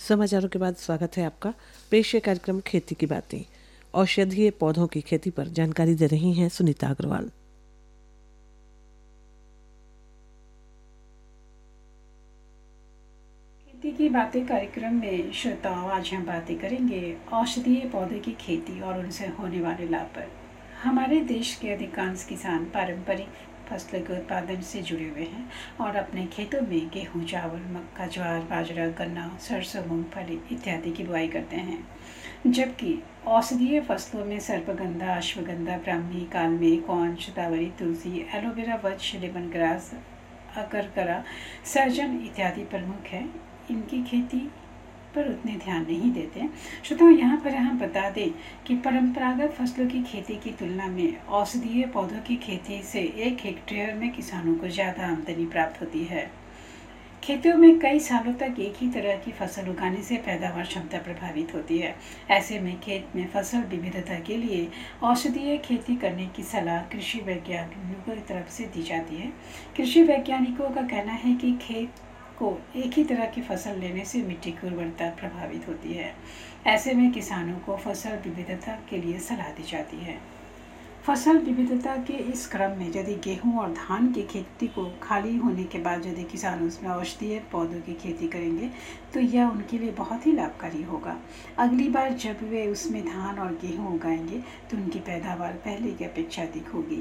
समाचारों के बाद स्वागत है आपका। पेश है कार्यक्रम खेती की बातें। औषधीय पौधों की खेती पर जानकारी दे रही हैं सुनीता अग्रवाल। खेती की बातें कार्यक्रम में श्रोताओं, आज हम बातें करेंगे औषधीय पौधे की खेती और उनसे होने वाले लाभ पर। हमारे देश के अधिकांश किसान पारंपरिक फसलों के उत्पादन से जुड़े हुए हैं और अपने खेतों में गेहूं, चावल, मक्का, ज्वार, बाजरा, गन्ना, सरसों, मूंगफली इत्यादि की बुआई करते हैं। जबकि औषधीय फसलों में सर्पगंधा, अश्वगंधा, ब्राह्मी, कालमेघ, कौन, शतावरी, तुलसी, एलोवेरा, वृक्ष, लेमन ग्रास, अकरकरा, सहजन इत्यादि प्रमुख हैं। इनकी खेती पर उतने ध्यान नहीं देते। श्रोताओं, यहाँ पर हम बता दें कि परंपरागत फसलों की खेती की तुलना में औषधीय पौधों की खेती से 1 हेक्टेयर में किसानों को ज़्यादा आमदनी प्राप्त होती है। खेतों में कई सालों तक एक ही तरह की फसल उगाने से पैदावार क्षमता प्रभावित होती है। ऐसे में खेत में फसल विविधता के लिए औषधीय खेती करने की सलाह कृषि वैज्ञानिकों की तरफ से दी जाती है। कृषि वैज्ञानिकों का कहना है कि खेत को एक ही तरह की फसल लेने से मिट्टी की उर्वरता प्रभावित होती है। ऐसे में किसानों को फसल विविधता के लिए सलाह दी जाती है। फसल विविधता के इस क्रम में यदि गेहूं और धान की खेती को खाली होने के बाद यदि किसान उसमें औषधीय पौधों की खेती करेंगे तो यह उनके लिए बहुत ही लाभकारी होगा। अगली बार जब वे उसमें धान और गेहूं उगाएंगे तो उनकी पैदावार पहले की अपेक्षा अधिक होगी।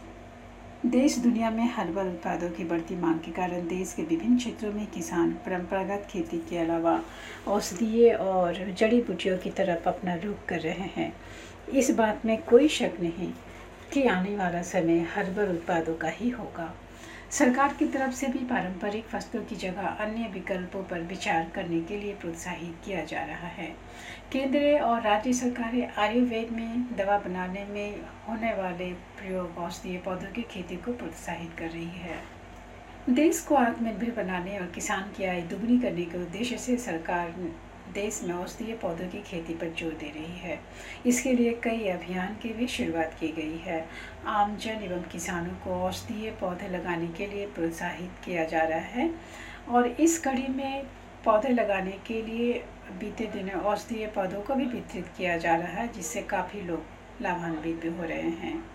देश दुनिया में हर्बल उत्पादों की बढ़ती मांग के कारण देश के विभिन्न क्षेत्रों में किसान परंपरागत खेती के अलावा औषधीय और जड़ी बूटियों की तरफ अपना रुख कर रहे हैं। इस बात में कोई शक नहीं कि आने वाला समय हर्बल उत्पादों का ही होगा। सरकार की तरफ से भी पारंपरिक फसलों की जगह अन्य विकल्पों पर विचार करने के लिए प्रोत्साहित किया जा रहा है। केंद्र और राज्य सरकारें आयुर्वेद में दवा बनाने में होने वाले प्रयोग औषधीय पौधों की खेती को प्रोत्साहित कर रही है। देश को आत्मनिर्भर बनाने और किसान की आय दुगनी करने के उद्देश्य से सरकार देश में औषधीय पौधों की खेती पर जोर दे रही है। इसके लिए कई अभियान की भी शुरुआत की गई है। आमजन एवं किसानों को औषधीय पौधे लगाने के लिए प्रोत्साहित किया जा रहा है और इस कड़ी में पौधे लगाने के लिए बीते दिनों औषधीय पौधों को भी वितरित किया जा रहा है, जिससे काफ़ी लोग लाभान्वित भी हो रहे हैं।